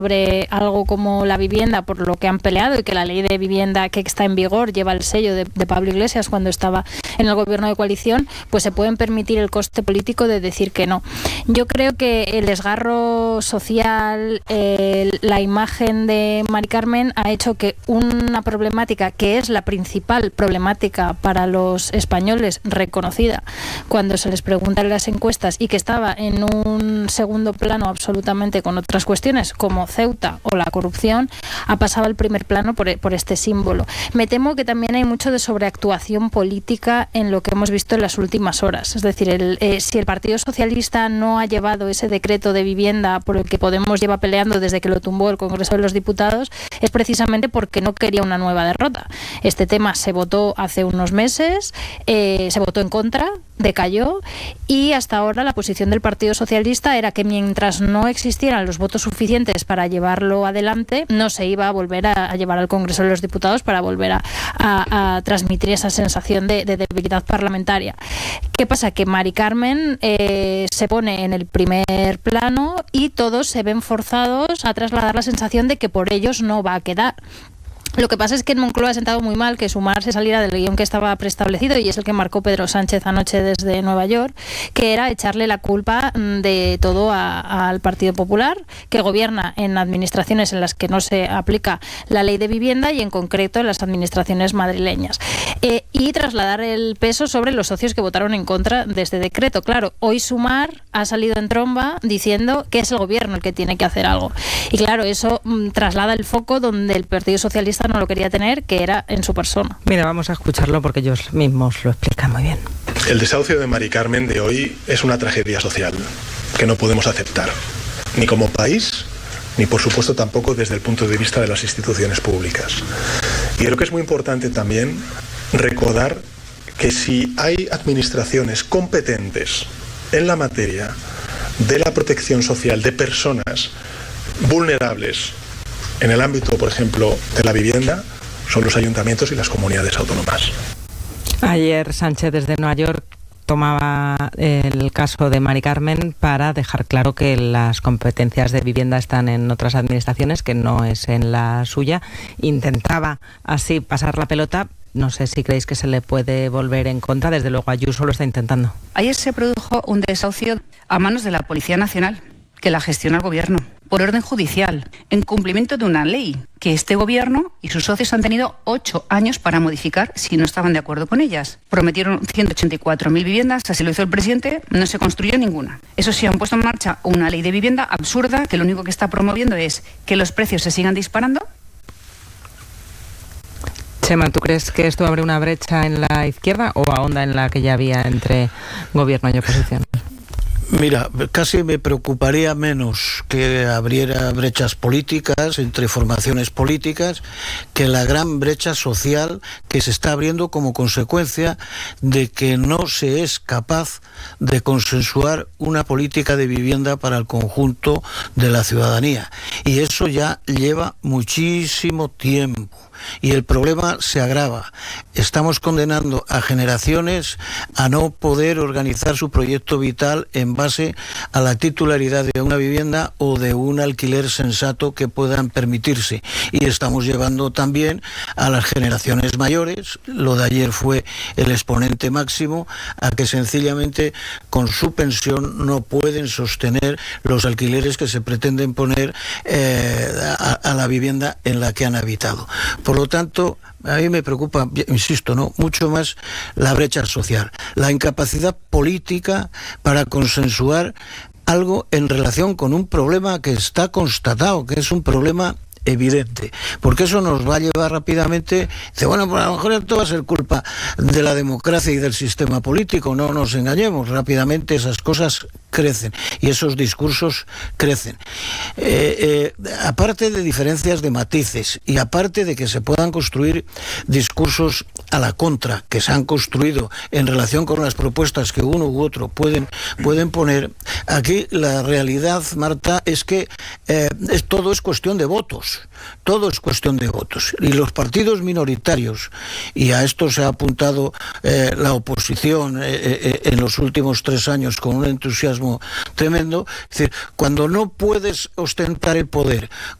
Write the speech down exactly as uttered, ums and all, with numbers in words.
sobre algo como la vivienda, por lo que han peleado, y que la ley de vivienda que está en vigor lleva el sello de, de Pablo Iglesias cuando estaba en el gobierno de coalición, pues se pueden permitir el coste político de decir que no. Yo creo que el desgarro social, eh, la imagen de Mari Carmen ha hecho que una problemática que es la principal problemática para los españoles, reconocida cuando se les pregunta en las encuestas, y que estaba en un segundo plano absolutamente con otras cuestiones como Ceuta o la corrupción, ha pasado al primer plano por, por este símbolo. Me temo que también hay mucho de sobreactuación política en lo que hemos visto en las últimas horas. Es decir, el, eh, si el Partido Socialista no ha llevado ese decreto de vivienda por el que Podemos lleva peleando desde que lo tumbó el Congreso de los Diputados, es precisamente porque no quería una nueva derrota. Este tema se votó hace unos meses, eh, se votó en contra, decayó, y hasta ahora la posición del Partido Socialista era que mientras no existieran los votos suficientes para llevarlo adelante, no se iba a volver a, a llevar al Congreso de los Diputados para volver a, a, a transmitir esa sensación de, de debilidad parlamentaria. ¿Qué pasa? Que Mari Carmen eh, se pone en el primer plano y todos se ven forzados a trasladar la sensación de que por ellos no va a quedar. Lo que pasa es que en Moncloa ha sentado muy mal que Sumar se saliera del guión que estaba preestablecido, y es el que marcó Pedro Sánchez anoche desde Nueva York, que era echarle la culpa de todo a, al Partido Popular, que gobierna en administraciones en las que no se aplica la ley de vivienda, y en concreto en las administraciones madrileñas. Eh, y trasladar el peso sobre los socios que votaron en contra de este decreto. Claro, hoy Sumar ha salido en tromba diciendo que es el gobierno el que tiene que hacer algo. Y claro, eso mm, traslada el foco donde el Partido Socialista no lo quería tener, que era en su persona. Mira, vamos a escucharlo porque ellos mismos lo explican muy bien. El desahucio de Mari Carmen de hoy es una tragedia social que no podemos aceptar, ni como país, ni por supuesto tampoco desde el punto de vista de las instituciones públicas. Y creo que es muy importante también recordar que si hay administraciones competentes en la materia de la protección social de personas vulnerables en el ámbito, por ejemplo, de la vivienda, son los ayuntamientos y las comunidades autónomas. Ayer Sánchez desde Nueva York tomaba el caso de Mari Carmen para dejar claro que las competencias de vivienda están en otras administraciones, que no es en la suya. Intentaba así pasar la pelota. No sé si creéis que se le puede volver en contra. Desde luego Ayuso lo está intentando. Ayer se produjo un desahucio a manos de la Policía Nacional, que la gestiona el Gobierno, por orden judicial, en cumplimiento de una ley que este Gobierno y sus socios han tenido ocho años para modificar si no estaban de acuerdo con ellas. Prometieron ciento ochenta y cuatro mil viviendas, así lo hizo el presidente, no se construyó ninguna. Eso sí, han puesto en marcha una ley de vivienda absurda que lo único que está promoviendo es que los precios se sigan disparando. Chema, ¿tú crees que esto abre una brecha en la izquierda o ahonda en la que ya había entre gobierno y oposición? Mira, casi me preocuparía menos que abriera brechas políticas entre formaciones políticas que la gran brecha social que se está abriendo como consecuencia de que no se es capaz de consensuar una política de vivienda para el conjunto de la ciudadanía. Y eso ya lleva muchísimo tiempo. Y el problema se agrava. Estamos condenando a generaciones a no poder organizar su proyecto vital en base a la titularidad de una vivienda o de un alquiler sensato que puedan permitirse. Y estamos llevando también a las generaciones mayores, lo de ayer fue el exponente máximo, a que sencillamente con su pensión no pueden sostener los alquileres que se pretenden poner eh, a, a la vivienda en la que han habitado. Por lo tanto, a mí me preocupa, insisto, ¿no?, mucho más la brecha social, la incapacidad política para consensuar algo en relación con un problema que está constatado, que es un problema evidente, porque eso nos va a llevar rápidamente, dice, bueno, pues a lo mejor esto va a ser culpa de la democracia y del sistema político, no nos engañemos, rápidamente esas cosas crecen y esos discursos crecen. Eh, eh, aparte de diferencias de matices y aparte de que se puedan construir discursos a la contra, que se han construido en relación con las propuestas que uno u otro pueden, pueden poner, aquí la realidad, Marta, es que eh, es, todo es cuestión de votos. votos. Todo es cuestión de votos. Y los partidos minoritarios, y a esto se ha apuntado eh, la oposición eh, eh, en los últimos tres años con un entusiasmo tremendo, es decir, cuando no puedes ostentar el poder,